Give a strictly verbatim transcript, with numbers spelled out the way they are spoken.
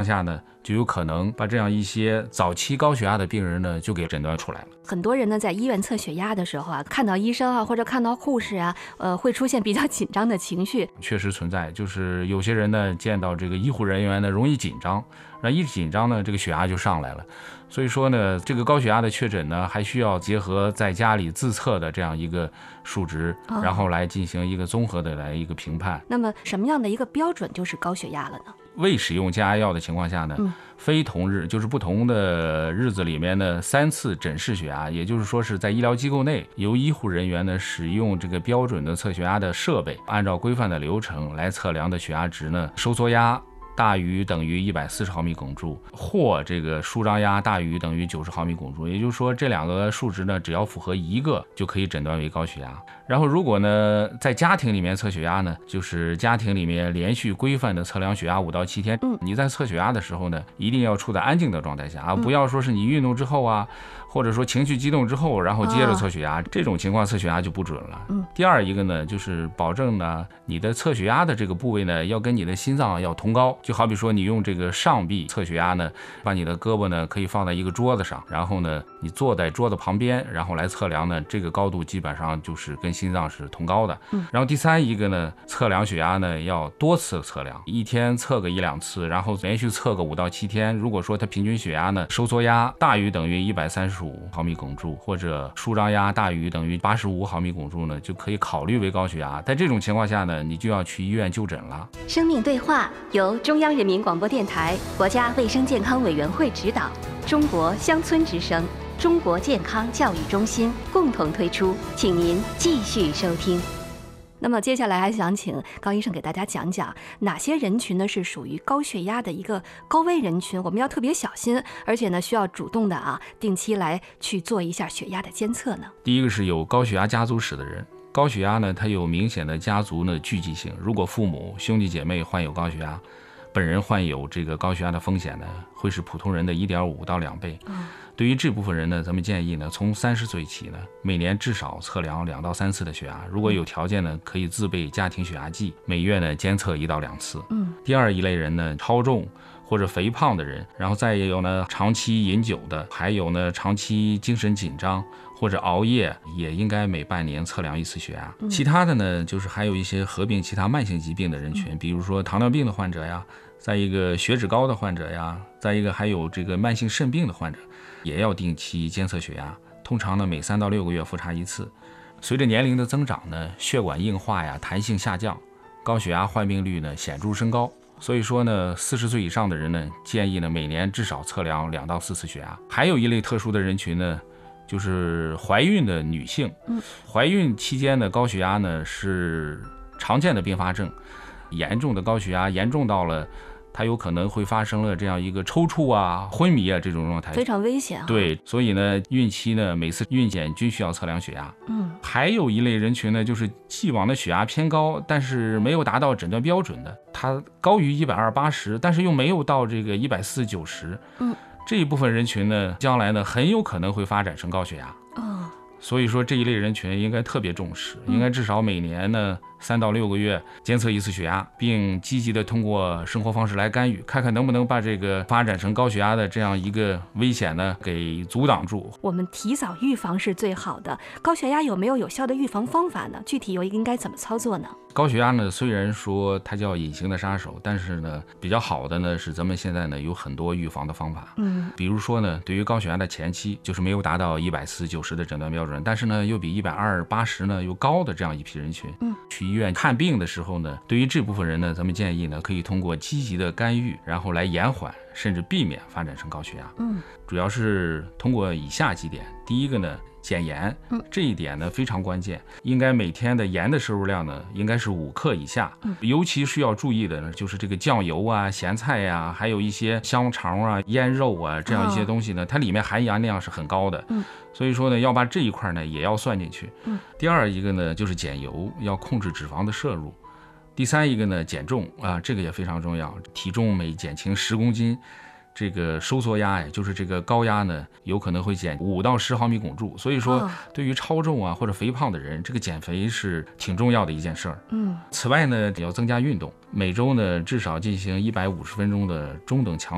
下呢，就有可能把这样一些早期高血压的病人呢就给诊断出来了。 很多人呢在医院测血压的时候啊，看到医生啊或者看到护士啊，呃，会出现比较紧张的情绪。 确实存在，就是有些人呢见到这个医护人员呢容易紧张，那一紧张呢这个血压就上来了。所以说呢，这个高血压的确诊呢，还需要结合在家里自测的这样一个数值，哦、然后来进行一个综合的来一个评判。 那么什么样的一个标准就是高血压了呢？ 未使用降压药的情况下呢，嗯、非同日就是不同的日子里面呢三次诊视血压，也就是说是在医疗机构内由医护人员呢使用这个标准的测血压的设备，按照规范的流程来测量的血压值呢，收缩压大于等于一百四十毫米汞柱，或这个舒张压大于等于九十毫米汞柱，也就是说这两个数值呢，只要符合一个就可以诊断为高血压。然后如果呢在家庭里面测血压呢，就是家庭里面连续规范的测量血压五到七天。嗯，你在测血压的时候呢，一定要处在安静的状态下啊，不要说是你运动之后啊，或者说情绪激动之后，然后接着测血压，哦、这种情况测血压就不准了。嗯，第二一个呢，就是保证呢你的测血压的这个部位呢，要跟你的心脏要同高。就好比说你用这个上臂测血压呢，把你的胳膊呢可以放在一个桌子上，然后呢你坐在桌子旁边，然后来测量呢，这个高度基本上就是跟心脏是同高的。嗯，然后第三一个呢，测量血压呢要多次测量，一天测个一两次，然后连续测个五到七天。如果说它平均血压呢收缩压大于等于一百三十五毫米汞柱，或者舒张压大于等于八十五毫米汞柱呢，就可以考虑为高血压。在这种情况下呢，你就要去医院就诊了。 生命对话由中央人民广播电台、国家卫生健康委员会指导，中国乡村之声、中国健康教育中心共同推出，请您继续收听。 那么接下来还想请高医生给大家讲讲哪些人群呢是属于高血压的一个高危人群，我们要特别小心，而且呢需要主动的啊定期来去做一下血压的监测呢？ 第一个是有高血压家族史的人。高血压呢它有明显的家族呢聚集性，如果父母兄弟姐妹患有高血压，本人患有这个高血压的风险呢会是普通人的 一点五到两倍。嗯，对于这部分人呢，咱们建议呢，从三十岁起呢，每年至少测量两到三次的血压。如果有条件呢，可以自备家庭血压计，每月呢监测一到两次。嗯，第二一类人呢，超重或者肥胖的人，然后再也有呢长期饮酒的，还有呢长期精神紧张或者熬夜，也应该每半年测量一次血压。嗯、其他的呢，就是还有一些合并其他慢性疾病的人群，比如说糖尿病的患者呀，再一个血脂高的患者呀，再一个还有这个慢性肾病的患者。也要定期监测血压，通常呢每三到六个月复查一次。随着年龄的增长呢，血管硬化呀、弹性下降，高血压患病率呢显著升高。所以说呢，四十岁以上的人呢，建议呢每年至少测量两到四次血压。还有一类特殊的人群呢，就是怀孕的女性。嗯，怀孕期间的高血压呢是常见的并发症，严重的高血压严重到了。它有可能会发生了这样一个抽搐啊、昏迷啊这种状态， 非常危险啊。 对，所以呢，孕期呢每次孕检均需要测量血压。嗯，还有一类人群呢，就是既往的血压偏高，但是没有达到诊断标准的，它高于一百二八十，但是又没有到这个一百四九十。嗯，这一部分人群呢，将来呢很有可能会发展成高血压。哦，所以说这一类人群应该特别重视，应该至少每年呢。三到六个月监测一次血压，并积极的通过生活方式来干预，看看能不能把这个发展成高血压的这样一个危险呢给阻挡住。 我们提早预防是最好的。高血压有没有有效的预防方法呢？具体又应该怎么操作呢？ 高血压呢，虽然说它叫隐形的杀手，但是呢，比较好的呢是咱们现在呢有很多预防的方法。嗯，比如说呢，对于高血压的前期，就是没有达到一百四九十的诊断标准，但是呢又比一百二八十呢又高的这样一批人群，嗯，去医院看病的时候呢，对于这部分人呢，咱们建议呢可以通过积极的干预，然后来延缓甚至避免发展成高血压。嗯，主要是通过以下几点。第一个呢，减盐，嗯，这一点呢非常关键，应该每天的盐的摄入量呢应该是五克以下。嗯，尤其需要注意的呢，就是这个酱油啊、咸菜呀、啊，还有一些香肠啊、腌肉啊这样一些东西呢，它里面含盐量是很高的。嗯，所以说呢，要把这一块呢也要算进去。嗯，第二一个呢就是减油，要控制脂肪的摄入。第三一个呢减重啊，这个也非常重要，体重每减轻十公斤。这个收缩压呀，就是这个高压呢，有可能会减五到十毫米汞柱。所以说，对于超重啊或者肥胖的人，这个减肥是挺重要的一件事儿。嗯，此外呢，也要增加运动，每周呢至少进行一百五十分钟的中等强。